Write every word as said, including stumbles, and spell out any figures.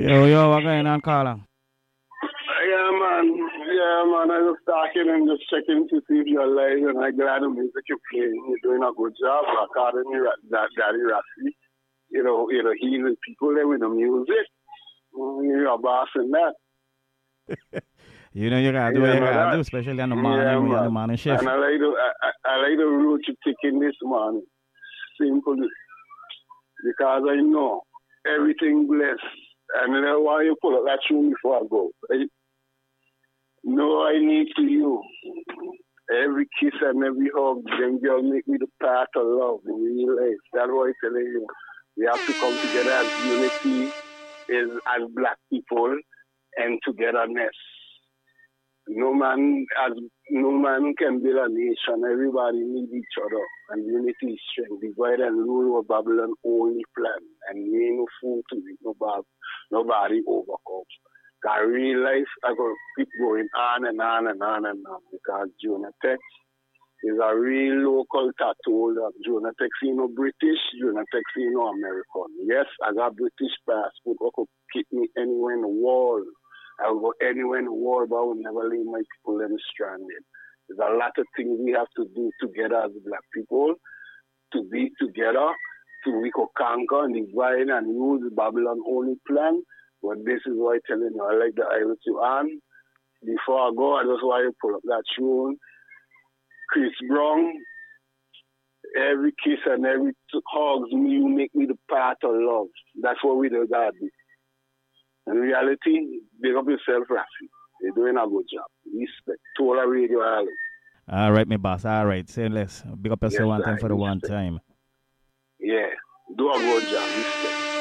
Yo, yo, what going on, Carla? Yeah, man. Yeah, man. I was talking and just checking to see if you're alive, and I'm glad the music you're playing. You're doing a good job. According to that Daddy Rassi, you know, you know, healing people there with the music. You're a boss in that. You know you gotta do what You you know gotta that? do, especially on the Yeah, morning when you're on the man. morning shift. And I like the I, I, I like the route you're taking this morning. Simple, because I know everything blessed. And then why you pull up that tune before I go. Right? No, I need to you. Every kiss and every hug, them girls make me the part of love in real life. That's why I'm telling you. We have to come together as unity, as, as black people, and togetherness. No man as no man can build a nation. Everybody needs each other. And unity is strength. Divide and rule over Babylon only plan. And we ain't no fool to it. Nobody, nobody overcomes. Because real life, I go keep going on and on and on and on. Because Jonah Tex is a real local tattoo. Jonah Tex is no British, Jonah Tex is no American. Yes, I got British passport. I could keep me anywhere in the world. I will go anywhere in the world, but I will never leave my people them stranded. There's a lot of things we have to do together as black people to be together, to we could conquer and divide and use the Babylon only plan. But this is why I'm telling you, I like the I with you on. Before I go, I just want you to pull up that tune. Chris Brown, every kiss and every hugs me, you make me the part of love. That's what we do, God. In reality, big up yourself, Rafi. You're doing a good job. Respect. Tola Radio Island. All right, my boss. All right. Say less. Big up yourself Yes, one time I for the one respect. time. Yeah. Do a good job. Respect.